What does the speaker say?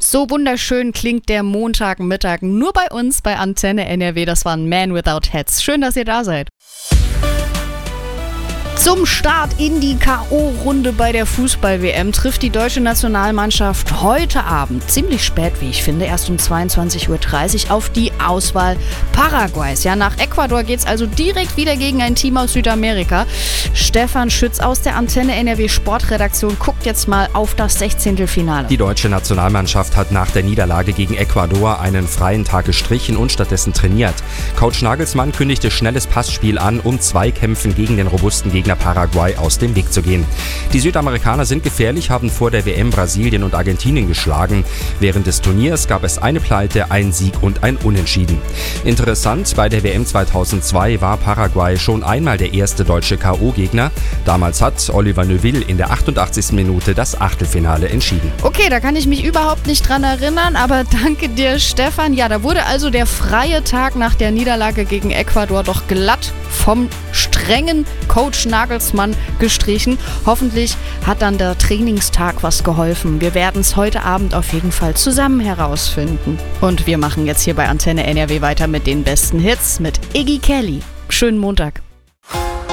So wunderschön klingt der Montagmittag nur bei uns bei Antenne NRW. Das war ein Man Without Hats. Schön, dass ihr da seid. Zum Start in die K.O.-Runde bei der Fußball-WM trifft die deutsche Nationalmannschaft heute Abend, ziemlich spät, wie ich finde, erst um 22:30 Uhr, auf die Auswahl Paraguays. Ja, nach Ecuador geht's also direkt wieder gegen ein Team aus Südamerika. Stefan Schütz aus der Antenne NRW Sportredaktion guckt jetzt mal auf das 16. Finale. Die deutsche Nationalmannschaft hat nach der Niederlage gegen Ecuador einen freien Tag gestrichen und stattdessen trainiert. Coach Nagelsmann kündigte schnelles Passspiel an, um Zweikämpfen gegen den robusten Gegner Paraguay aus dem Weg zu gehen. Die Südamerikaner sind gefährlich, haben vor der WM Brasilien und Argentinien geschlagen. Während des Turniers gab es eine Pleite, einen Sieg und ein Unentschieden. Interessant, bei der WM 2002 war Paraguay schon einmal der erste deutsche K.O.-Gegner. Damals hat Oliver Neuville in der 88. Minute das Achtelfinale entschieden. Okay, da kann ich mich überhaupt nicht dran erinnern, aber danke dir, Stefan. Ja, da wurde also der freie Tag nach der Niederlage gegen Ecuador doch glatt vom strengen Coach Nagelsmann gestrichen. Hoffentlich hat dann der Trainingstag was geholfen. Wir werden es heute Abend auf jeden Fall zusammen herausfinden. Und wir machen jetzt hier bei Antenne NRW weiter mit den besten Hits mit Iggy Kelly. Schönen Montag.